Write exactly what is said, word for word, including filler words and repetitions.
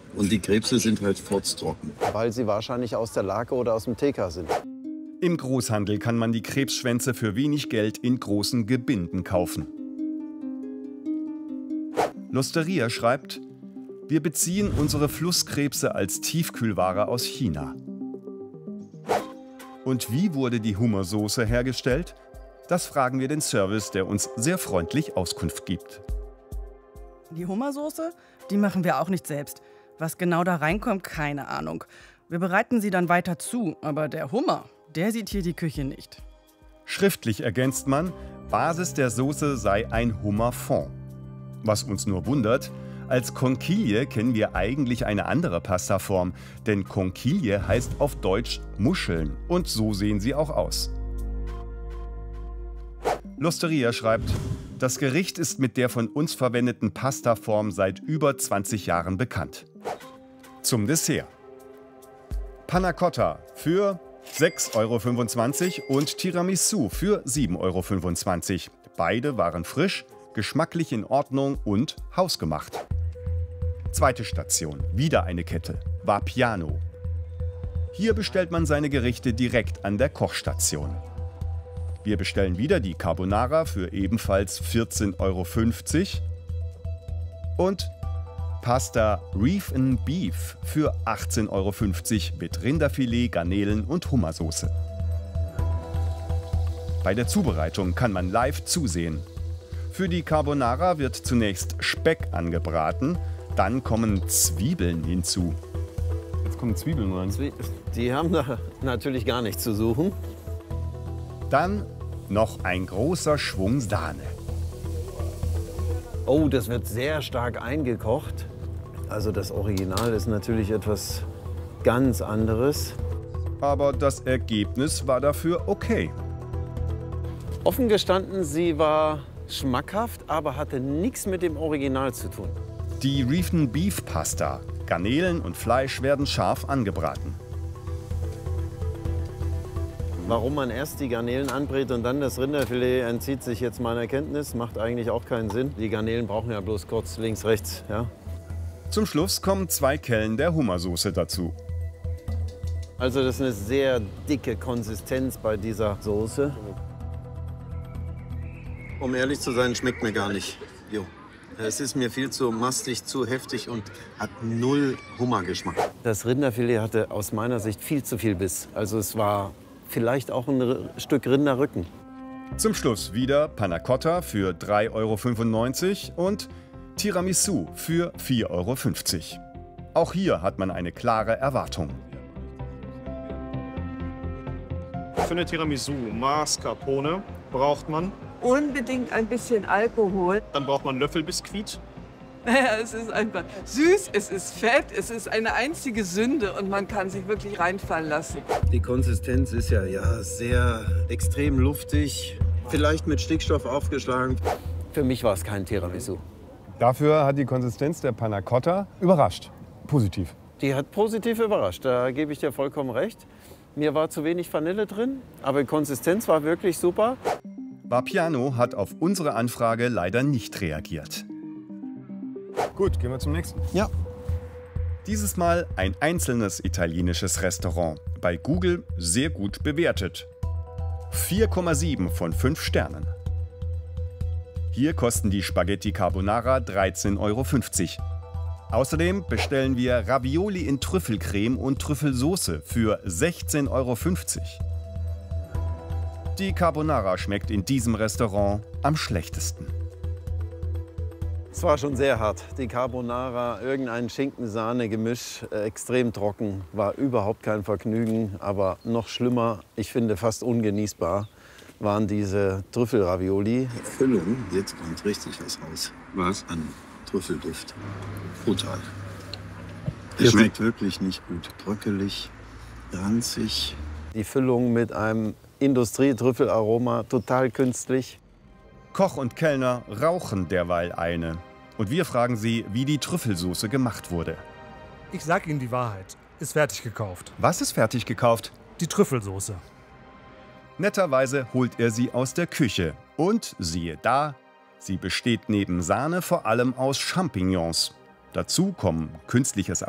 Und die Krebse sind halt furztrocken. Weil sie wahrscheinlich aus der Lake oder aus dem T K sind. Im Großhandel kann man die Krebsschwänze für wenig Geld in großen Gebinden kaufen. L'Osteria schreibt: Wir beziehen unsere Flusskrebse als Tiefkühlware aus China. Und wie wurde die Hummersoße hergestellt? Das fragen wir den Service, der uns sehr freundlich Auskunft gibt. Die Hummersoße, die machen wir auch nicht selbst. Was genau da reinkommt, keine Ahnung. Wir bereiten sie dann weiter zu, aber der Hummer, der sieht hier die Küche nicht. Schriftlich ergänzt man, Basis der Soße sei ein Hummerfond. Was uns nur wundert, als Conchiglie kennen wir eigentlich eine andere Pastaform, denn Conchiglie heißt auf Deutsch Muscheln und so sehen sie auch aus. L'Osteria schreibt: Das Gericht ist mit der von uns verwendeten Pastaform seit über zwanzig Jahren bekannt. Zum Dessert: Panna Cotta für sechs Euro fünfundzwanzig und Tiramisu für sieben Euro fünfundzwanzig. Beide waren frisch, geschmacklich in Ordnung und hausgemacht. Zweite Station, wieder eine Kette, Vapiano. Hier bestellt man seine Gerichte direkt an der Kochstation. Wir bestellen wieder die Carbonara für ebenfalls vierzehn Euro fünfzig und Pasta Reef and Beef für achtzehn Euro fünfzig mit Rinderfilet, Garnelen und Hummersoße. Bei der Zubereitung kann man live zusehen. Für die Carbonara wird zunächst Speck angebraten, dann kommen Zwiebeln hinzu. Jetzt kommen Zwiebeln rein. Die haben da natürlich gar nichts zu suchen. Dann noch ein großer Schwung Sahne. Oh, das wird sehr stark eingekocht. Also das Original ist natürlich etwas ganz anderes. Aber das Ergebnis war dafür okay. Offen gestanden, sie war schmackhaft, aber hatte nichts mit dem Original zu tun. Die Reef and Beef Pasta. Garnelen und Fleisch werden scharf angebraten. Warum man erst die Garnelen anbrät und dann das Rinderfilet, entzieht sich jetzt meiner Kenntnis. Macht eigentlich auch keinen Sinn. Die Garnelen brauchen ja bloß kurz links, rechts. Ja? Zum Schluss kommen zwei Kellen der Hummersoße dazu. Also das ist eine sehr dicke Konsistenz bei dieser Soße. Um ehrlich zu sein, schmeckt mir gar nicht. Jo. Es ist mir viel zu mastig, zu heftig und hat null Hummergeschmack. Das Rinderfilet hatte aus meiner Sicht viel zu viel Biss. Also es war vielleicht auch ein R- Stück Rinderrücken. Zum Schluss wieder Panna Cotta für drei Euro fünfundneunzig und Tiramisu für vier Euro fünfzig. Auch hier hat man eine klare Erwartung. Für eine Tiramisu Mascarpone braucht man, Unbedingt ein bisschen Alkohol. dann braucht man Löffelbiskuit. Naja, es ist einfach süß, es ist fett, es ist eine einzige Sünde und man kann sich wirklich reinfallen lassen. Die Konsistenz ist ja, ja sehr extrem luftig, vielleicht mit Stickstoff aufgeschlagen. Für mich war es kein Tiramisu. Dafür hat die Konsistenz der Panna Cotta überrascht. Positiv. Die hat positiv überrascht, da gebe ich dir vollkommen recht. Mir war zu wenig Vanille drin, aber die Konsistenz war wirklich super. Vapiano hat auf unsere Anfrage leider nicht reagiert. Gut, gehen wir zum nächsten. Ja. Dieses Mal ein einzelnes italienisches Restaurant. Bei Google sehr gut bewertet. vier Komma sieben von fünf Sternen. Hier kosten die Spaghetti Carbonara dreizehn Euro fünfzig. Außerdem bestellen wir Ravioli in Trüffelcreme und Trüffelsoße für sechzehn Euro fünfzig. Die Carbonara schmeckt in diesem Restaurant am schlechtesten. Es war schon sehr hart. Die Carbonara, irgendein Schinken-Sahne-Gemisch, äh, extrem trocken, war überhaupt kein Vergnügen. Aber noch schlimmer, ich finde fast ungenießbar, waren diese Trüffelravioli. Füllung, jetzt kommt richtig was raus. Was? An Trüffelduft. Brutal. Es schmeckt wirklich nicht gut. Bröckelig, ranzig. Die Füllung mit einem Industrietrüffelaroma, total künstlich. Koch und Kellner rauchen derweil eine. Und wir fragen sie, wie die Trüffelsoße gemacht wurde. Ich sag Ihnen die Wahrheit. Ist fertig gekauft. Was ist fertig gekauft? Die Trüffelsoße. Netterweise holt er sie aus der Küche. Und siehe da, sie besteht neben Sahne vor allem aus Champignons. Dazu kommen künstliches